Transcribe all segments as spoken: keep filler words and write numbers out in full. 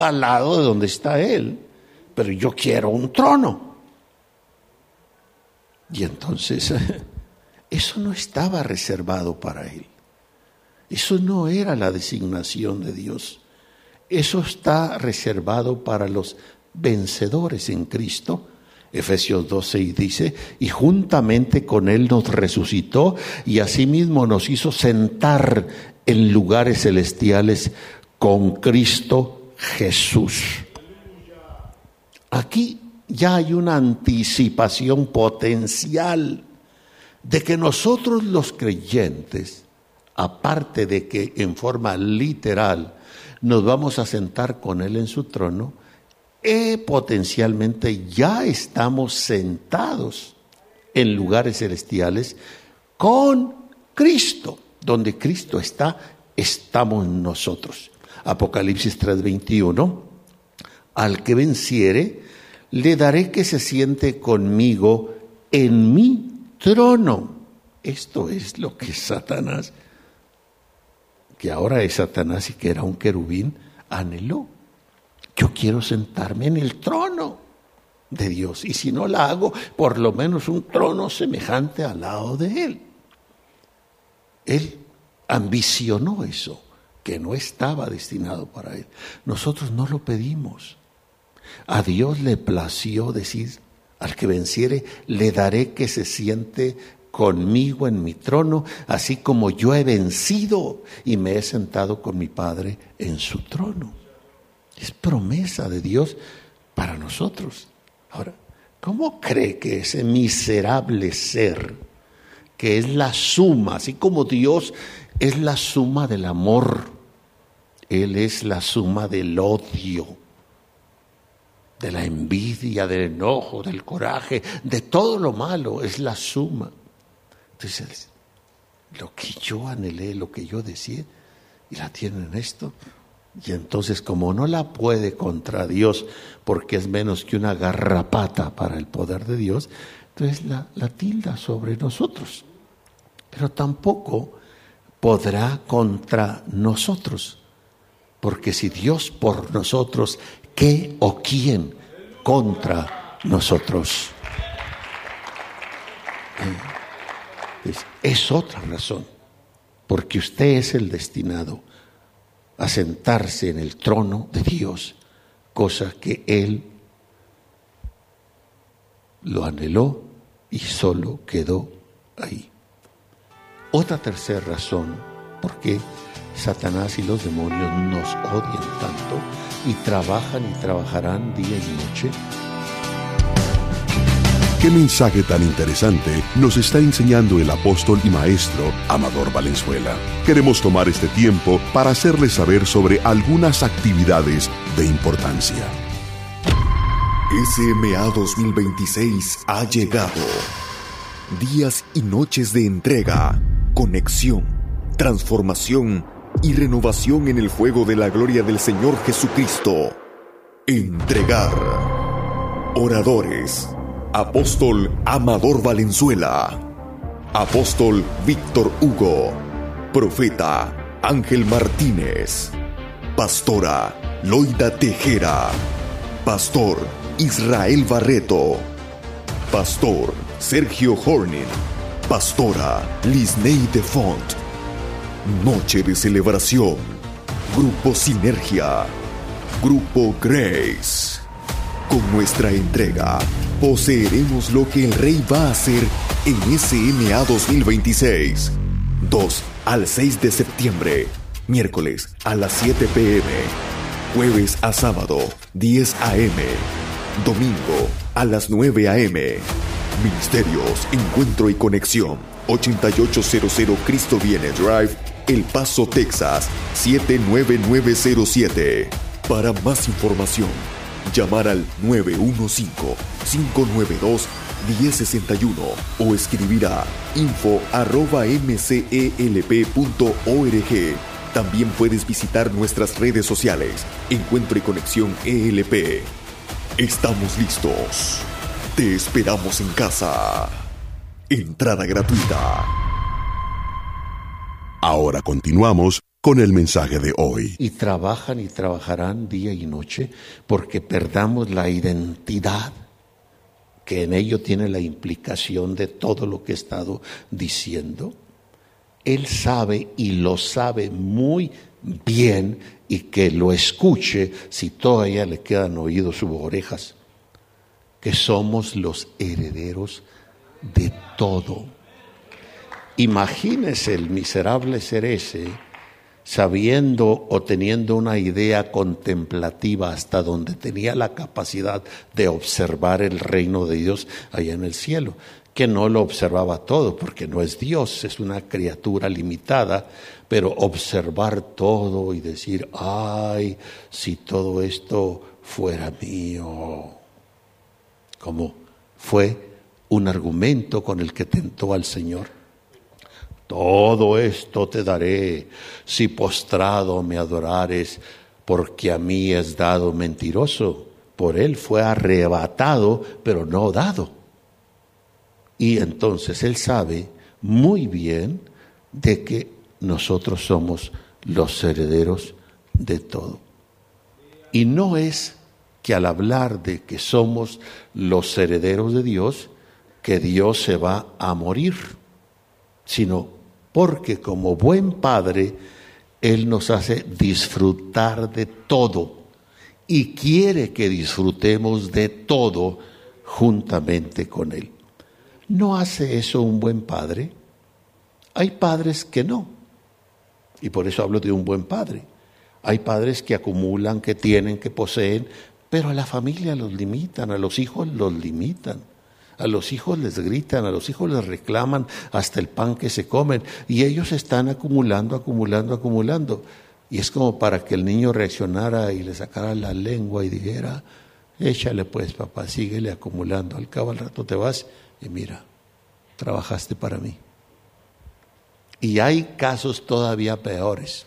al lado de donde está Él, pero yo quiero un trono. Y entonces, eso no estaba reservado para Él. Eso no era la designación de Dios. Eso está reservado para los vencedores en Cristo. Efesios dos seis dice, y juntamente con Él nos resucitó y asimismo nos hizo sentar en lugares celestiales con Cristo Jesús. Aquí ya hay una anticipación potencial de que nosotros los creyentes, aparte de que en forma literal nos vamos a sentar con Él en su trono, eh, potencialmente ya estamos sentados en lugares celestiales con Cristo. Donde Cristo está, estamos nosotros. Apocalipsis tres veintiuno, al que venciere, le daré que se siente conmigo en mi trono. Esto es lo que Satanás, que ahora es Satanás y que era un querubín, anheló. Yo quiero sentarme en el trono de Dios, y si no la hago, por lo menos un trono semejante al lado de Él. Él ambicionó eso, que no estaba destinado para Él. Nosotros no lo pedimos. A Dios le plació decir, al que venciere, le daré que se siente conmigo en mi trono, así como yo he vencido y me he sentado con mi Padre en su trono. Es promesa de Dios para nosotros. Ahora, ¿cómo cree que ese miserable ser, que es la suma, así como Dios es la suma del amor, Él es la suma del odio, de la envidia, del enojo, del coraje, de todo lo malo, es la suma? Entonces, lo que yo anhelé, lo que yo decía, y la tiene en esto. Y entonces, como no la puede contra Dios, porque es menos que una garrapata para el poder de Dios, entonces la, la tilda sobre nosotros. Pero tampoco podrá contra nosotros, porque si Dios por nosotros, ¿qué o quién contra nosotros? Es, es otra razón, porque usted es el destinado a sentarse en el trono de Dios, cosa que Él lo anheló y solo quedó ahí. Otra tercera razón por qué Satanás y los demonios nos odian tanto y trabajan y trabajarán día y noche. ¿Qué mensaje tan interesante nos está enseñando el apóstol y maestro Amador Valenzuela? Queremos tomar este tiempo para hacerle saber sobre algunas actividades de importancia. S M A dos mil veintiséis ha llegado. Días y noches de entrega, conexión, transformación y renovación en el fuego de la gloria del Señor Jesucristo. Entregar. Oradores: Apóstol Amador Valenzuela, Apóstol Víctor Hugo, Profeta Ángel Martínez, Pastora Loida Tejera, Pastor Israel Barreto, Pastor Sergio Horning, Pastora Lisney de Font. Noche de celebración. Grupo Sinergia, Grupo Grace. Con nuestra entrega, poseeremos lo que el Rey va a hacer en S M A dos mil veintiséis. dos al seis de septiembre, miércoles a las siete pe eme, jueves a sábado, diez a eme, domingo a las nueve a eme. Ministerios, Encuentro y Conexión, ochenta y ocho cero cero Cristo Viene Drive, El Paso, Texas, siete nueve nueve cero siete. Para más información, llamar al nueve uno cinco, cinco nueve dos, uno cero seis uno o escribir a info arroba eme ce e ele pe punto org. También puedes visitar nuestras redes sociales, Encuentro y Conexión E L P. Estamos listos. Te esperamos en casa. Entrada gratuita. Ahora continuamos con el mensaje de hoy. Y trabajan y trabajarán día y noche porque perdamos la identidad, que en ello tiene la implicación de todo lo que he estado diciendo. Él sabe y lo sabe muy bien, y que lo escuche si todavía le quedan oídos sus orejas, que somos los herederos de todo. Imagínese el miserable ser ese, sabiendo o teniendo una idea contemplativa hasta donde tenía la capacidad de observar el reino de Dios allá en el cielo, que no lo observaba todo porque no es Dios, es una criatura limitada, pero observar todo y decir, ay, si todo esto fuera mío, como fue un argumento con el que tentó al Señor. Todo esto te daré si postrado me adorares, porque a mí es dado. Mentiroso, por él fue arrebatado, pero no dado. Y entonces él sabe muy bien de que nosotros somos los herederos de todo. Y no es que al hablar de que somos los herederos de Dios, que Dios se va a morir, sino porque como buen padre, Él nos hace disfrutar de todo y quiere que disfrutemos de todo juntamente con Él. ¿No hace eso un buen padre? Hay padres que no, y por eso hablo de un buen padre. Hay padres que acumulan, que tienen, que poseen, pero a la familia los limitan, a los hijos los limitan. A los hijos les gritan, a los hijos les reclaman hasta el pan que se comen, y ellos están acumulando, acumulando, acumulando. Y es como para que el niño reaccionara y le sacara la lengua y dijera, échale pues papá, síguele acumulando, al cabo al rato te vas y mira, trabajaste para mí. Y hay casos todavía peores,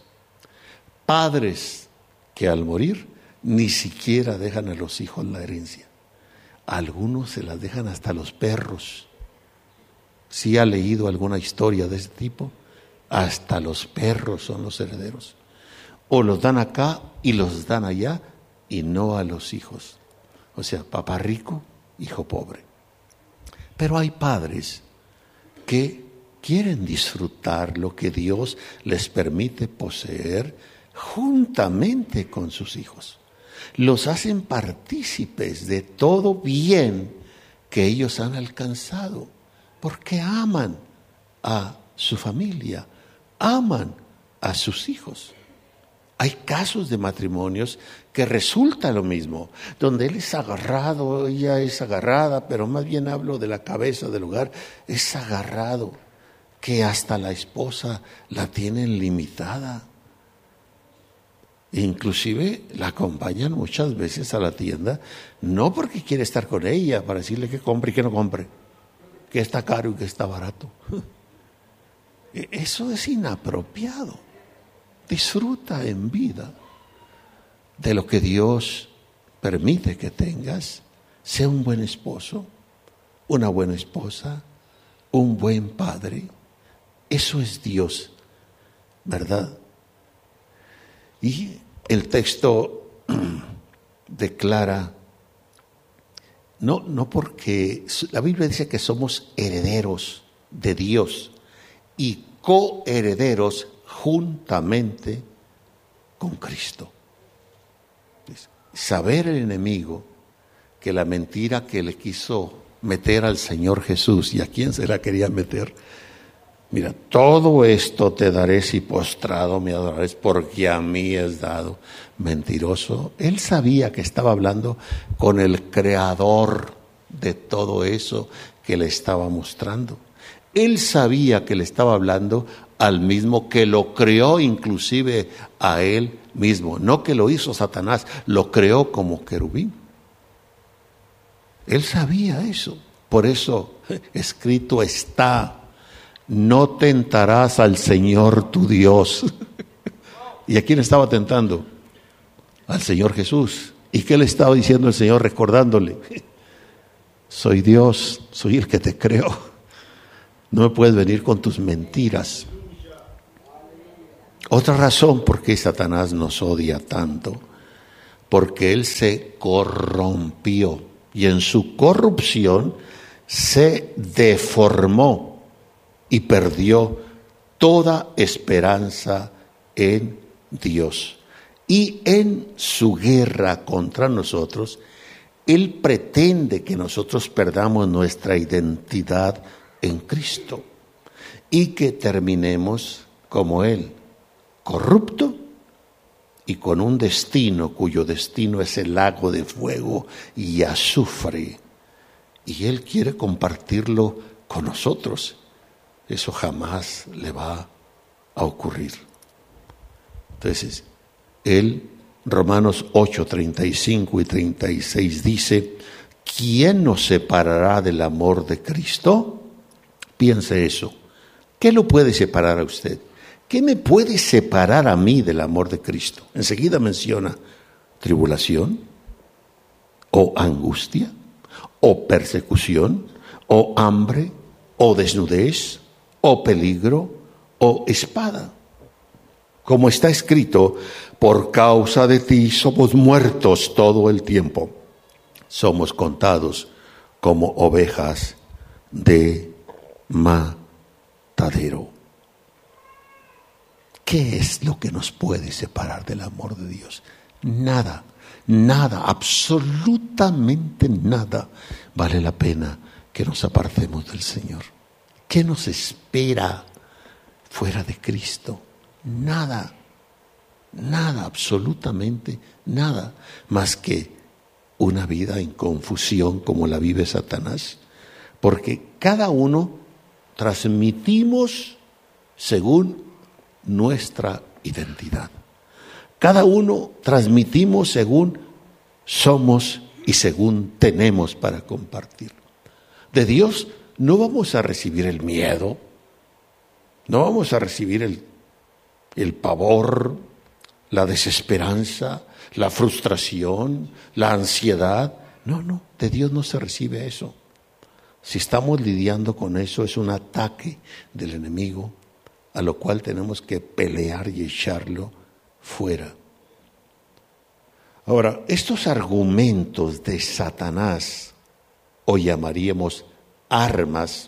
padres que al morir ni siquiera dejan a los hijos la herencia. Algunos se las dejan hasta los perros. ¿Sí ha leído alguna historia de ese tipo? Hasta los perros son los herederos. O los dan acá y los dan allá, y no a los hijos. O sea, papá rico, hijo pobre. Pero hay padres que quieren disfrutar lo que Dios les permite poseer juntamente con sus hijos. Los hacen partícipes de todo bien que ellos han alcanzado, porque aman a su familia, aman a sus hijos. Hay casos de matrimonios que resulta lo mismo, donde él es agarrado, ella es agarrada, pero más bien hablo de la cabeza del hogar, es agarrado, que hasta la esposa la tienen limitada. Inclusive la acompañan muchas veces a la tienda, no porque quiere estar con ella, para decirle que compre y que no compre, que está caro y que está barato. Eso es inapropiado. Disfruta en vida de lo que Dios permite que tengas. Sea un buen esposo, una buena esposa, un buen padre. Eso es Dios, ¿verdad? Y el texto declara, no, no porque la Biblia dice que somos herederos de Dios y coherederos juntamente con Cristo. Saber el enemigo que la mentira que le quiso meter al Señor Jesús, ¿y a quién se la quería meter? Mira, todo esto te daré si postrado me adorarás, porque a mí es dado. Mentiroso. Él sabía que estaba hablando con el creador de todo eso que le estaba mostrando. Él sabía que le estaba hablando al mismo que lo creó, inclusive a él mismo. No que lo hizo Satanás, lo creó como querubín. Él sabía eso. Por eso escrito está: no tentarás al Señor tu Dios. ¿Y a quién estaba tentando? Al Señor Jesús. ¿Y qué le estaba diciendo el Señor, recordándole? Soy Dios, soy el que te creo. No me puedes venir con tus mentiras. Otra razón por qué Satanás nos odia tanto, porque él se corrompió y en su corrupción se deformó y perdió toda esperanza en Dios. Y en su guerra contra nosotros, él pretende que nosotros perdamos nuestra identidad en Cristo y que terminemos como él, corrupto y con un destino cuyo destino es el lago de fuego y azufre. Y él quiere compartirlo con nosotros. Eso jamás le va a ocurrir. Entonces, él, Romanos ocho, treinta y cinco y treinta y seis dice, ¿quién nos separará del amor de Cristo? Piense eso. ¿Qué lo puede separar a usted? ¿Qué me puede separar a mí del amor de Cristo? Enseguida menciona tribulación, o angustia, o persecución, o hambre, o desnudez, o peligro, o espada. Como está escrito, por causa de ti somos muertos todo el tiempo. Somos contados como ovejas de matadero. ¿Qué es lo que nos puede separar del amor de Dios? Nada, nada, absolutamente nada vale la pena que nos apartemos del Señor. ¿Qué nos espera fuera de Cristo? Nada, nada, absolutamente nada, más que una vida en confusión como la vive Satanás, porque cada uno transmitimos según nuestra identidad. Cada uno transmitimos según somos y según tenemos para compartir. De Dios no vamos a recibir el miedo, no vamos a recibir el, el pavor, la desesperanza, la frustración, la ansiedad. No, no, de Dios no se recibe eso. Si estamos lidiando con eso, es un ataque del enemigo, a lo cual tenemos que pelear y echarlo fuera. Ahora, estos argumentos de Satanás, o llamaríamos armas,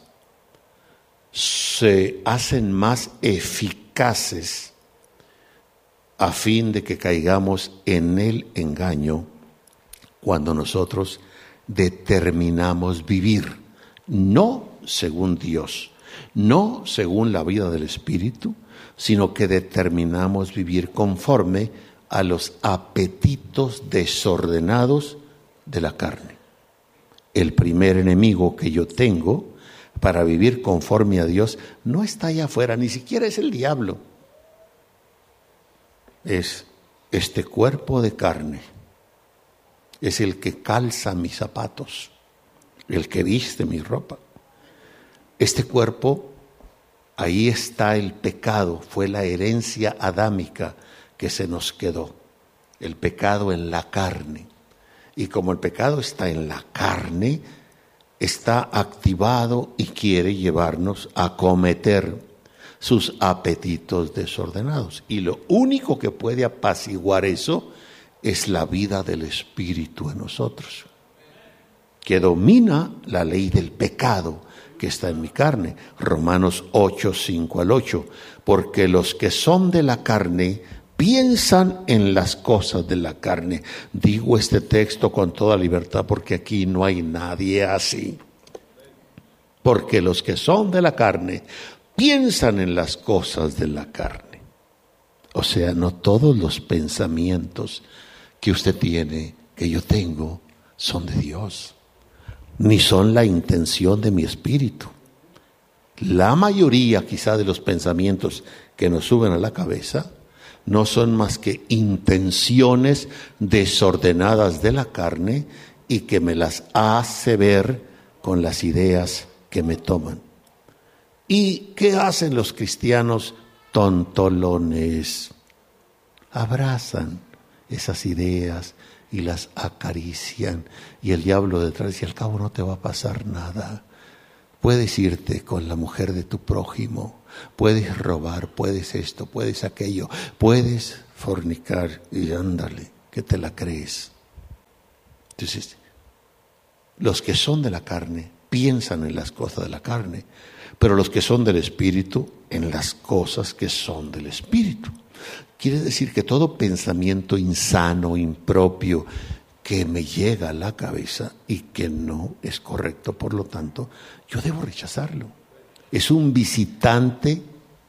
se hacen más eficaces a fin de que caigamos en el engaño cuando nosotros determinamos vivir, no según Dios, no según la vida del Espíritu, sino que determinamos vivir conforme a los apetitos desordenados de la carne. El primer enemigo que yo tengo para vivir conforme a Dios no está allá afuera, ni siquiera es el diablo. Es este cuerpo de carne, es el que calza mis zapatos, el que viste mi ropa. Este cuerpo, ahí está el pecado, fue la herencia adámica que se nos quedó, el pecado en la carne. Y como el pecado está en la carne, está activado y quiere llevarnos a cometer sus apetitos desordenados. Y lo único que puede apaciguar eso es la vida del Espíritu en nosotros, que domina la ley del pecado que está en mi carne. Romanos ocho, cinco al ocho. Porque los que son de la carne piensan en las cosas de la carne. Digo este texto con toda libertad porque aquí no hay nadie así. Porque los que son de la carne piensan en las cosas de la carne. O sea, no todos los pensamientos que usted tiene, que yo tengo, son de Dios, ni son la intención de mi espíritu. La mayoría quizá de los pensamientos que nos suben a la cabeza no son más que intenciones desordenadas de la carne y que me las hace ver con las ideas que me toman. ¿Y qué hacen los cristianos tontolones? Abrazan esas ideas y las acarician, y el diablo detrás dice: al cabo no te va a pasar nada, puedes irte con la mujer de tu prójimo, puedes robar, puedes esto, puedes aquello, puedes fornicar y ándale, que te la crees. Entonces, los que son de la carne piensan en las cosas de la carne, pero los que son del Espíritu en las cosas que son del Espíritu. Quiere decir que todo pensamiento insano, impropio, que me llega a la cabeza y que no es correcto, por lo tanto, yo debo rechazarlo. Es un visitante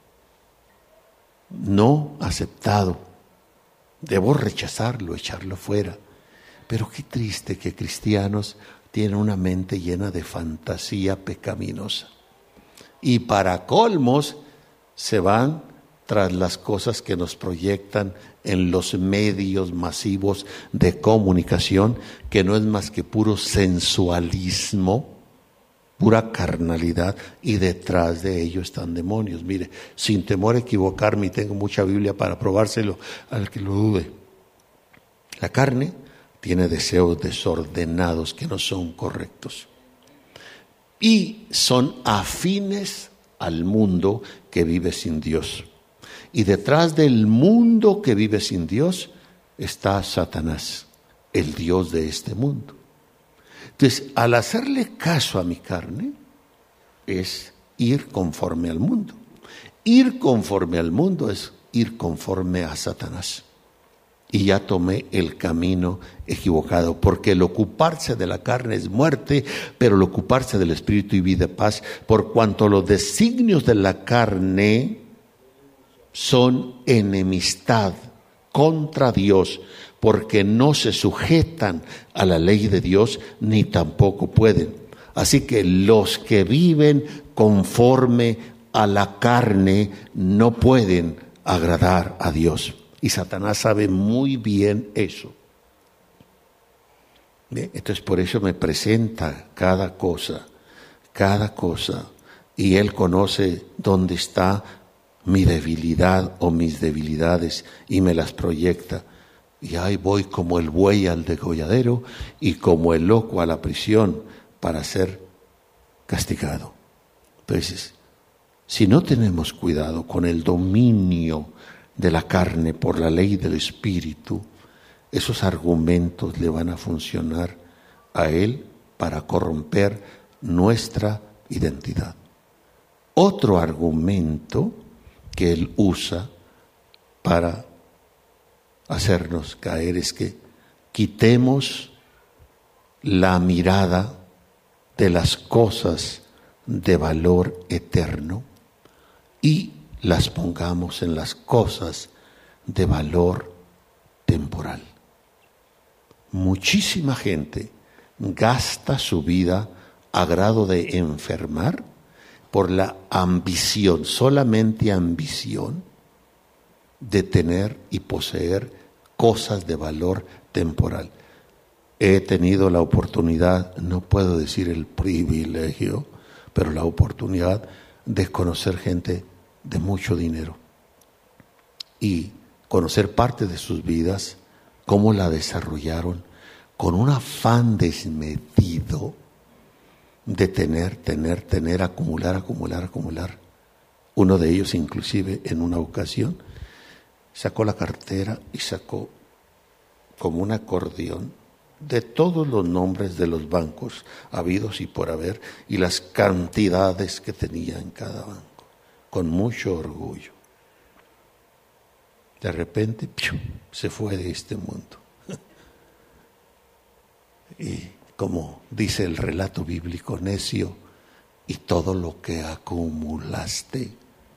no aceptado. Debo rechazarlo, echarlo fuera. Pero qué triste que cristianos tienen una mente llena de fantasía pecaminosa. Y para colmos se van tras las cosas que nos proyectan en los medios masivos de comunicación, que no es más que puro sensualismo, pura carnalidad, y detrás de ello están demonios. Mire, sin temor a equivocarme, y tengo mucha Biblia para probárselo al que lo dude. La carne tiene deseos desordenados que no son correctos y son afines al mundo que vive sin Dios. Y detrás del mundo que vive sin Dios está Satanás, el Dios de este mundo. Entonces, al hacerle caso a mi carne, es ir conforme al mundo. Ir conforme al mundo es ir conforme a Satanás. Y ya tomé el camino equivocado, porque el ocuparse de la carne es muerte, pero el ocuparse del Espíritu y vida y paz, por cuanto los designios de la carne son enemistad contra Dios, porque no se sujetan a la ley de Dios, ni tampoco pueden. Así que los que viven conforme a la carne no pueden agradar a Dios. Y Satanás sabe muy bien eso. ¿Bien? Entonces por eso me presenta cada cosa, cada cosa, y Él conoce dónde está mi debilidad o mis debilidades y me las proyecta. Y ahí voy como el buey al degolladero y como el loco a la prisión para ser castigado. Entonces, si no tenemos cuidado con el dominio de la carne por la ley del Espíritu, esos argumentos le van a funcionar a él para corromper nuestra identidad. Otro argumento que él usa para hacernos caer es que quitemos la mirada de las cosas de valor eterno y las pongamos en las cosas de valor temporal. Muchísima gente gasta su vida a grado de enfermar por la ambición, solamente ambición de tener y poseer cosas de valor temporal. He tenido la oportunidad, no puedo decir el privilegio, pero la oportunidad de conocer gente de mucho dinero y conocer parte de sus vidas, cómo la desarrollaron con un afán desmedido de tener, tener, tener, acumular, acumular, acumular. Uno de ellos inclusive en una ocasión sacó la cartera y sacó como un acordeón de todos los nombres de los bancos habidos y por haber y las cantidades que tenía en cada banco, con mucho orgullo. De repente ¡pium!, se fue de este mundo. Y como dice el relato bíblico, necio, y todo lo que acumulaste,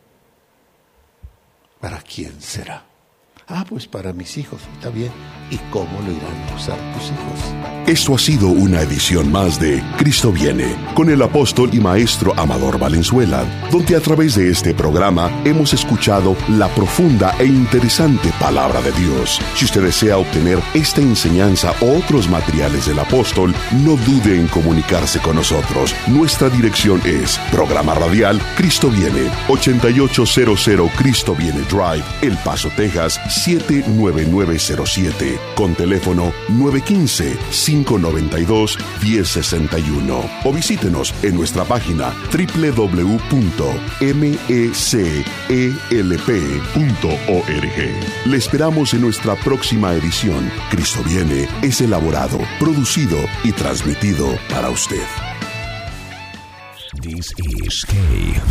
¿para quién será? Ah, pues para mis hijos, está bien. ¿Y cómo lo irán a usar tus hijos? Esto ha sido una edición más de Cristo Viene, con el apóstol y maestro Amador Valenzuela, donde a través de este programa hemos escuchado la profunda e interesante palabra de Dios. Si usted desea obtener esta enseñanza o otros materiales del apóstol, no dude en comunicarse con nosotros. Nuestra dirección es Programa Radial Cristo Viene, ochenta y ocho cero cero Cristo Viene Drive, El Paso, Texas, siete nueve nueve cero siete con teléfono nueve uno cinco, cinco nueve dos, uno cero seis uno o visítenos en nuestra página doble u doble u doble u punto mecelp punto org. Le esperamos en nuestra próxima edición. Cristo viene es elaborado, producido y transmitido para usted. This is K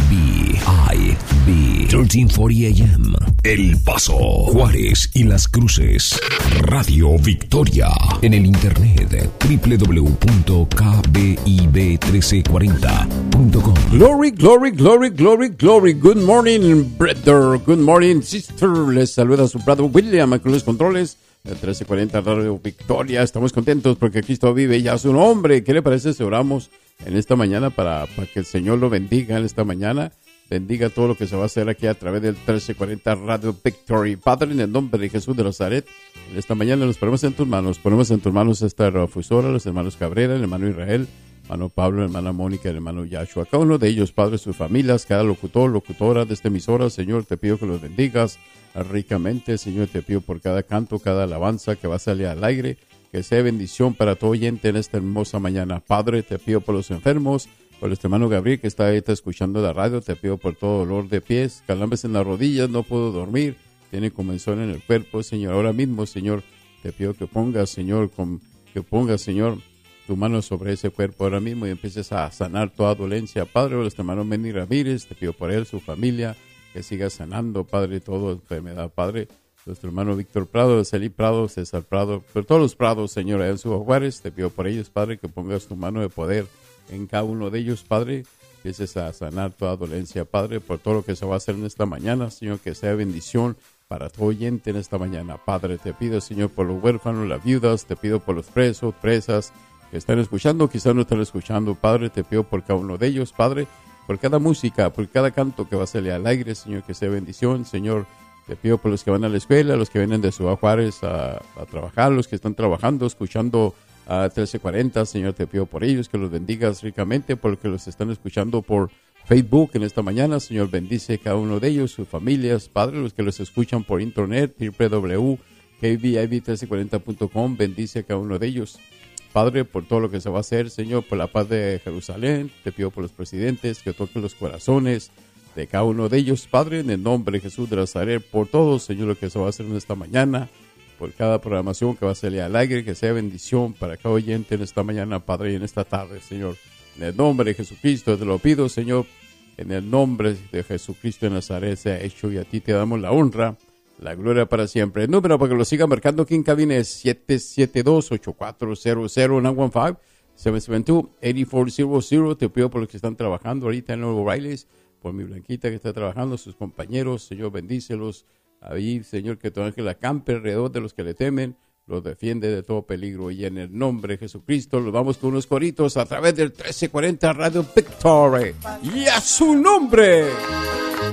B I B trece cuarenta A M, El Paso, Juárez y Las Cruces. Radio Victoria. En el internet doble u doble u doble u punto k b i b trece cuarenta punto com. Glory, glory, glory, glory, glory. Good morning, brother. Good morning, sister. Les saluda su brother William, aquí en los controles. El trece cuarenta Radio Victoria. Estamos contentos porque Cristo vive ya su nombre. ¿Qué le parece si oramos en esta mañana para, para que el Señor lo bendiga en esta mañana? Bendiga todo lo que se va a hacer aquí a través del trece cuarenta Radio Victory. Padre, en el nombre de Jesús de Nazaret, en esta mañana nos ponemos en tus manos. Ponemos en tus manos esta radiodifusora, los hermanos Cabrera, el hermano Israel, el hermano Pablo, la hermana Mónica, el hermano Yahshua. Cada uno de ellos, Padre, sus familias, cada locutor, locutora de esta emisora, Señor, te pido que los bendigas ricamente. Señor, te pido por cada canto, cada alabanza que va a salir al aire, que sea bendición para todo oyente en esta hermosa mañana. Padre, te pido por los enfermos, por este hermano Gabriel que está ahí está escuchando la radio. Te pido por todo dolor de pies, calambres en las rodillas, no puedo dormir, tiene comezón en el cuerpo. Señor, ahora mismo, Señor, te pido que pongas, Señor, con, que pongas, Señor, tu mano sobre ese cuerpo ahora mismo y empieces a sanar toda dolencia. Padre, por este hermano Benny Ramírez, te pido por él, su familia, que siga sanando, Padre, toda enfermedad. Padre, nuestro hermano Víctor Prado, Celí Prado, César Prado, por todos los Prados, Señor, allá en Ciudad Juárez, te pido por ellos, Padre, que pongas tu mano de poder en cada uno de ellos, Padre, empieces a sanar toda dolencia, Padre, por todo lo que se va a hacer en esta mañana, Señor, que sea bendición para todo oyente en esta mañana. Padre, te pido, Señor, por los huérfanos, las viudas, te pido por los presos, presas que están escuchando, quizás no están escuchando, Padre, te pido por cada uno de ellos, Padre, por cada música, por cada canto que va a salir al aire, Señor, que sea bendición. Señor, te pido por los que van a la escuela, los que vienen de Ciudad Juárez a, a trabajar, los que están trabajando, escuchando a trece cuarenta, Señor, te pido por ellos, que los bendigas ricamente, por los que los están escuchando por Facebook en esta mañana. Señor, bendice cada uno de ellos, sus familias, Padre, los que los escuchan por internet, doble u doble u doble u punto k b i b trece cuarenta punto com, bendice cada uno de ellos. Padre, por todo lo que se va a hacer, Señor, por la paz de Jerusalén, te pido por los presidentes, que toquen los corazones de cada uno de ellos, Padre, en el nombre de Jesús de Nazaret, por todo, Señor, lo que se va a hacer en esta mañana, por cada programación que va a salir al aire, que sea bendición para cada oyente en esta mañana, Padre, y en esta tarde, Señor. En el nombre de Jesucristo te lo pido, Señor, en el nombre de Jesucristo de Nazaret sea hecho, y a ti te damos la honra, la gloria para siempre. El número para que lo siga marcando aquí en cabina es siete siete dos, ocho cuatro cero cero, nueve uno cinco, siete siete dos, ocho cuatro cero cero. Te pido por los que están trabajando ahorita en los O'Reillys, por mi Blanquita que está trabajando, sus compañeros, Señor, bendícelos. Ahí, Señor, que tu ángel acampe alrededor de los que le temen, los defiende de todo peligro. Y en el nombre de Jesucristo, los vamos con unos coritos a través del trece cuarenta Radio Victory. ¡Y a su nombre!